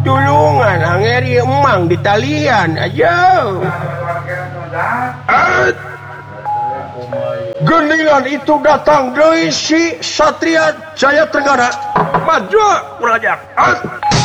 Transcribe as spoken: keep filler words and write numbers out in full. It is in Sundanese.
tulungan angeri emang di talian aja. Geningan itu datang dari si Satria Jaya Tenggara. Maju, Raja.